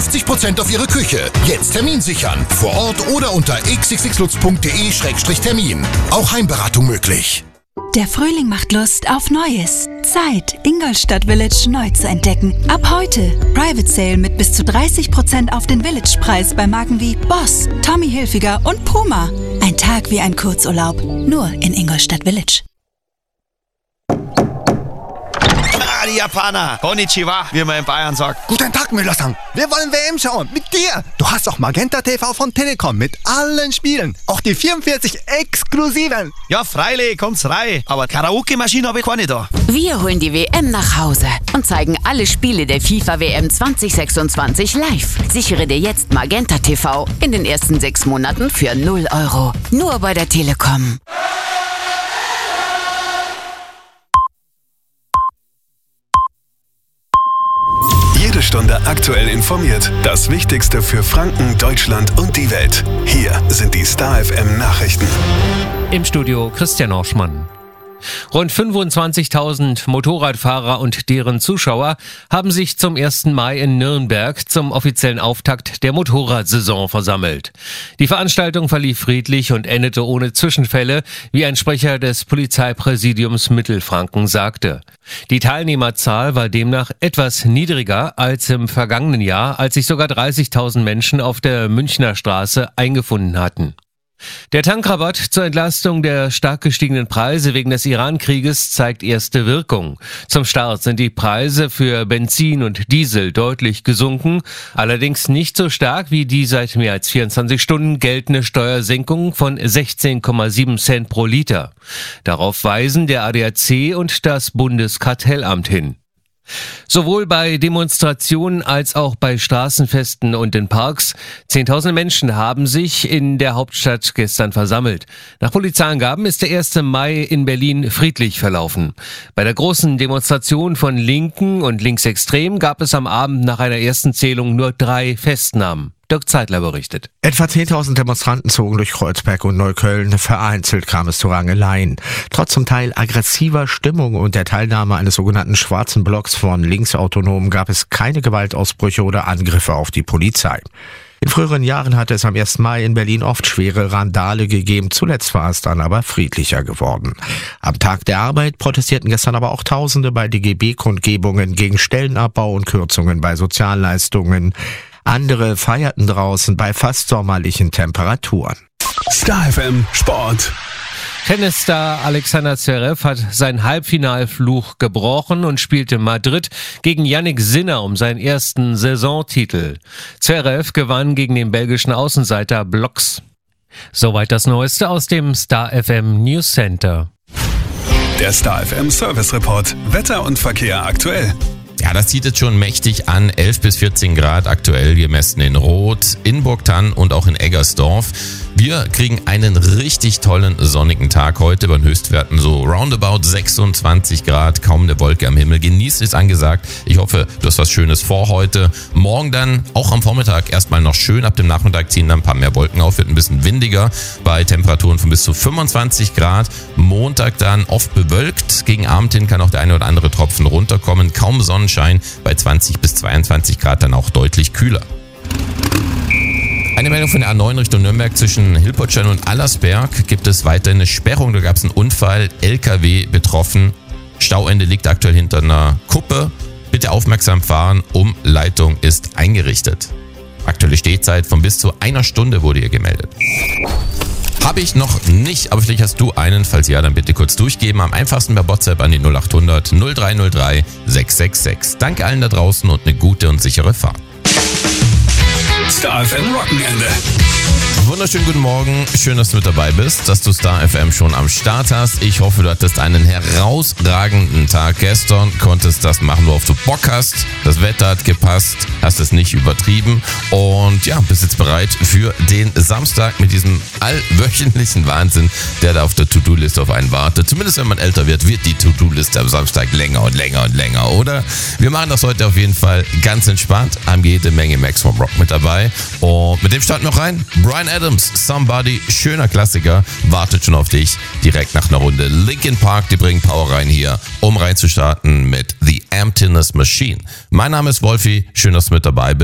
50% auf Ihre Küche. Jetzt Termin sichern. Vor Ort oder unter xxxlutz.de/termin. Auch Heimberatung möglich. Der Frühling macht Lust auf Neues. Zeit, Ingolstadt Village neu zu entdecken. Ab heute Private Sale mit bis zu 30% auf den Village-Preis bei Marken wie Boss, Tommy Hilfiger und Puma. Ein Tag wie ein Kurzurlaub, nur in Ingolstadt Village. Die Japaner. Konnichiwa, wie man in Bayern sagt. Guten Tag, Müller-san. Wir wollen WM schauen. Mit dir. Du hast auch Magenta TV von Telekom mit allen Spielen. Auch die 44 exklusiven. Ja, freilich, kommt's rein. Aber Karaoke-Maschine habe ich keine da. Wir holen die WM nach Hause und zeigen alle Spiele der FIFA-WM 2026 live. Sichere dir jetzt Magenta TV in den ersten 6 Monaten für 0 €. Nur bei der Telekom. Jede Stunde aktuell informiert. Das Wichtigste für Franken, Deutschland und die Welt. Hier sind die Star FM Nachrichten. Im Studio Christian Orschmann. Rund 25.000 Motorradfahrer und deren Zuschauer haben sich zum 1. Mai in Nürnberg zum offiziellen Auftakt der Motorradsaison versammelt. Die Veranstaltung verlief friedlich und endete ohne Zwischenfälle, wie ein Sprecher des Polizeipräsidiums Mittelfranken sagte. Die Teilnehmerzahl war demnach etwas niedriger als im vergangenen Jahr, als sich sogar 30.000 Menschen auf der Münchner Straße eingefunden hatten. Der Tankrabatt zur Entlastung der stark gestiegenen Preise wegen des Iran-Krieges zeigt erste Wirkung. Zum Start sind die Preise für Benzin und Diesel deutlich gesunken, allerdings nicht so stark wie die seit mehr als 24 Stunden geltende Steuersenkung von 16,7 Cent pro Liter. Darauf weisen der ADAC und das Bundeskartellamt hin. Sowohl bei Demonstrationen als auch bei Straßenfesten und in Parks. 10.000 Menschen haben sich in der Hauptstadt gestern versammelt. Nach Polizeiangaben ist der 1. Mai in Berlin friedlich verlaufen. Bei der großen Demonstration von Linken und Linksextremen gab es am Abend nach einer ersten Zählung nur 3 Festnahmen. Dirk Zeitler berichtet. Etwa 10.000 Demonstranten zogen durch Kreuzberg und Neukölln. Vereinzelt kam es zu Rangeleien. Trotz zum Teil aggressiver Stimmung und der Teilnahme eines sogenannten schwarzen Blocks von Linksautonomen gab es keine Gewaltausbrüche oder Angriffe auf die Polizei. In früheren Jahren hatte es am 1. Mai in Berlin oft schwere Randale gegeben. Zuletzt war es dann aber friedlicher geworden. Am Tag der Arbeit protestierten gestern aber auch Tausende bei DGB-Kundgebungen gegen Stellenabbau und Kürzungen bei Sozialleistungen. Andere feierten draußen bei fast sommerlichen Temperaturen. Star FM Sport. Tennisstar Alexander Zverev hat seinen Halbfinalfluch gebrochen und spielte Madrid gegen Jannik Sinner um seinen ersten Saisontitel. Zverev gewann gegen den belgischen Außenseiter Blocks. Soweit das Neueste aus dem Star FM News Center. Der Star FM Service Report. Wetter und Verkehr aktuell. Ja, das zieht jetzt schon mächtig an. 11 bis 14 Grad aktuell gemessen in Roth, in Burgthann und auch in Eggersdorf. Wir kriegen einen richtig tollen sonnigen Tag heute bei Höchstwerten so roundabout 26 Grad, kaum eine Wolke am Himmel. Genießt ist angesagt. Ich hoffe, du hast was Schönes vor heute. Morgen dann auch am Vormittag erstmal noch schön. Ab dem Nachmittag ziehen dann ein paar mehr Wolken auf, wird ein bisschen windiger bei Temperaturen von bis zu 25 Grad. Montag dann oft bewölkt. Gegen Abend hin kann auch der eine oder andere Tropfen runterkommen. Kaum Sonnenschein, bei 20 bis 22 Grad dann auch deutlich kühler. Eine Meldung von der A9 Richtung Nürnberg zwischen Hilpertstein und Allersberg gibt es weiterhin eine Sperrung. Da gab es einen Unfall, LKW betroffen. Stauende liegt aktuell hinter einer Kuppe. Bitte aufmerksam fahren, Umleitung ist eingerichtet. Aktuelle Stehzeit von bis zu 1 Stunde wurde hier gemeldet. Habe ich noch nicht, aber vielleicht hast du einen. Falls ja, dann bitte kurz durchgeben. Am einfachsten per WhatsApp an die 0800 0303 666. Danke allen da draußen und eine gute und sichere Fahrt. Star FM Wochenende. Wunderschönen guten Morgen. Schön, dass du mit dabei bist, dass du Star FM schon am Start hast. Ich hoffe, du hattest einen herausragenden Tag gestern, konntest das machen, worauf du Bock hast. Das Wetter hat gepasst, hast es nicht übertrieben und ja, bist jetzt bereit für den Samstag mit diesem allwöchentlichen Wahnsinn, der da auf der To-Do-Liste auf einen wartet. Zumindest wenn man älter wird die To-Do-Liste am Samstag länger und länger und länger, oder? Wir machen das heute auf jeden Fall ganz entspannt, haben jede Menge Max vom Rock mit dabei und mit dem starten wir noch rein. Bryan Adams, Somebody, schöner Klassiker, wartet schon auf dich direkt nach einer Runde. Linkin Park, die bringen Power rein hier, um reinzustarten mit The Emptiness Machine. Mein Name ist Wolfi, schön, dass du mit dabei bist.